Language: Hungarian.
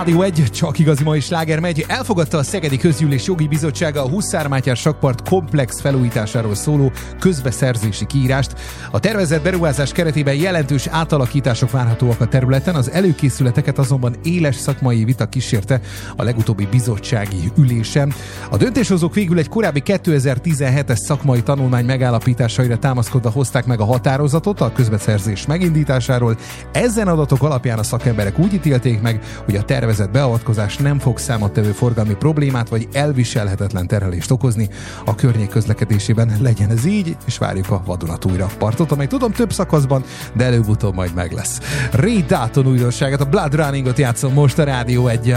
Rádió 1, csak igazi mai sláger megy. Elfogadta a Szegedi Közgyűlés Jogi Bizottsága a Huszár-Mátyás Sakkpart komplex felújításáról szóló közbeszerzési kiírást. A tervezett beruházás keretében jelentős átalakítások várhatóak a területen, az előkészületeket azonban éles szakmai vita kísérte a legutóbbi bizottsági ülésen. A döntéshozók végül egy korábbi 2017-es szakmai tanulmány megállapításaira támaszkodva hozták meg a határozatot a közbeszerzés megindításáról. Ezen adatok alapján a szakemberek úgy ítélték meg, hogy a tervezett beavatkozás nem fog számottevő forgalmi problémát vagy elviselhetetlen terhelést okozni a környék közlekedésében. Legyen ez így, és várjuk a vadonatúj rakpartot, amely tudom több szakaszban, de előbb-utóbb majd meg lesz. Ray Dalton újdonságát, a Blood Runningot játszom most a Rádió 1-en.